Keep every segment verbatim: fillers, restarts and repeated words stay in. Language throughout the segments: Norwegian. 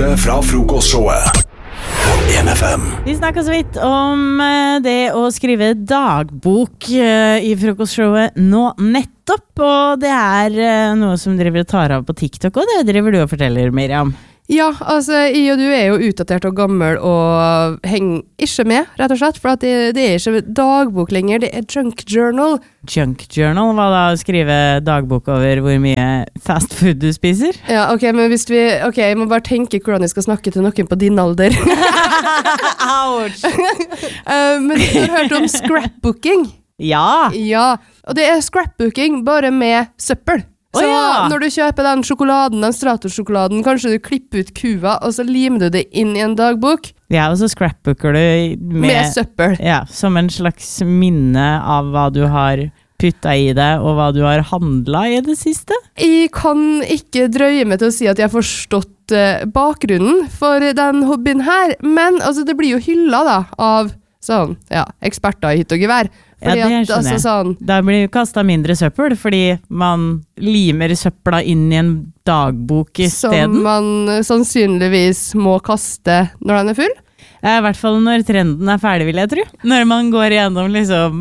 beste fra frokostshowet på en F M. Vi snakket så vidt om det å skrive dagbok i frokostshowet nå nettopp, og det er noe som driver og tar av på TikTok, og det driver du og forteller, Miriam. Ja, altså, jeg og du er jo utdatert og gammel og henger ikke med, rett og slett, for at det, det er ikke dagbok lenger, det er junk journal. Junk journal, hva da? Skrive dagbok over hvor mye fast food du spiser? Ja, ok, men hvis vi, ok, jeg må bare tenke hvordan jeg skal snakke til noen på din alder. Ouch! uh, men du har hørt om scrapbooking? Ja! Ja, og det er scrapbooking bare med søppel. Så oh, ja. når du kjøper den sjokoladen, den Stratos-sjokoladen, kanskje du klipper ut kua, og så limer du det inn i en dagbok. Ja, og så scrapbooker du med, med søppel. Ja, som en slags minne av hva du har puttet i det, og hva du har handlet i det siste. Jeg kan ikke drøye meg til å si at jeg har forstått uh, bakgrunnen for den hobbyen her, men altså, det blir jo hylla da, av sånn, ja, eksperter i hytt og gevær. Fordi ja, det at, altså, sånn, da blir jo kastet mindre søppel, fordi man limer søppla inn i en dagbok i stedet. Som man sannsynligvis må kaste når den er full. Ja, i hvert fall når trenden er ferdig, vil jeg tro. Når man går gjennom liksom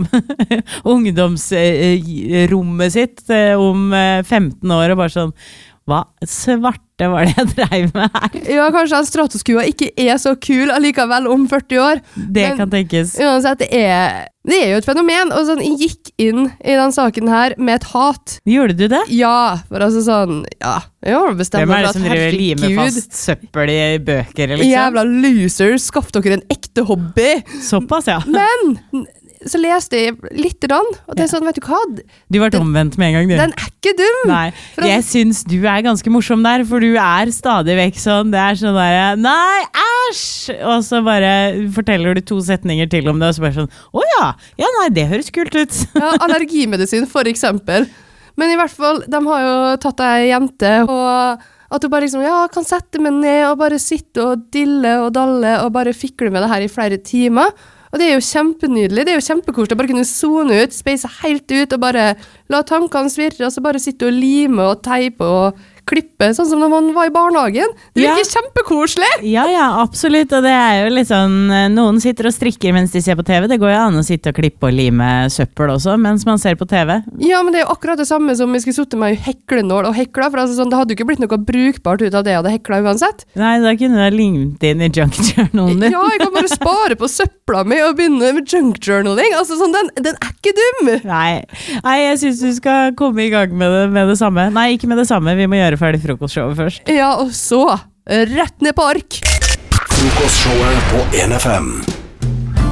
ungdomsrommet sitt om femten år og bare sånn, hva svarte var det jeg drev med her? Ja, kanskje en Stratos-kua ikke er så kul allikevel om førti år. Det men, kan tenkes. Uansett, det er, det er jo et fenomen, og sånn, jeg gikk inn i den saken her med et hat. Gjorde du det? Ja, for altså sånn, ja, jeg har bestemt meg for at, herregud. Hvem er det som driver limer fast søppel i bøker, liksom? Jævla losers, skaff dere en ekte hobby. Såpass, ja. Men så leste jeg litt rann, og det er sånn, vet du hva? Du var omvendt med en gang, du. Den er ikke dum! Nei, jeg synes du er ganske morsom der, for du er stadig vekk sånn, det er sånn der, nei, æsj! Og så bare forteller du to setninger til om det, og så bare sånn, å ja, ja nei, det høres kult ut. Ja, allergimedisin for eksempel. Men i hvert fall, de har jo tatt ei jente, og at du bare liksom, ja, kan sette meg ned og bare sitte og dille og dalle og bare fikle med det her i flere timer. Og det er jo kjempenydelig, det er jo kjempekoselig å bare kunne zone ut, speise helt ut og bare la tankene svirre, og så bare sitte og lime og teipe og klippe, sånn som når man var i barnehagen. Det er ja. Kjempekoselig! Ja, ja, absolutt, og det er jo litt sånn, noen sitter og strikker mens de ser på T V, det går jo an å sitte og klippe og lime søppel også, mens man ser på T V. Ja, men det er jo akkurat det samme som vi skulle sitte med heklenål og hekla, for altså, sånn, det hadde jo ikke blitt noe brukbart ut av det jeg hadde hekla uansett. Nei, da kunne du ha limt inn i junk journalen din. Ja, jeg kan bare spare på søppla mi og begynne med junk journaling, altså sånn, den, den er ikke dum! Nei, Nei jeg synes du skal komme i gang med det, med det samme. Nei, ikke med det samme, vi må gjøre ferdig frokostshowet først. Ja, og så rett ned på ark. Frokostshowet på en F M.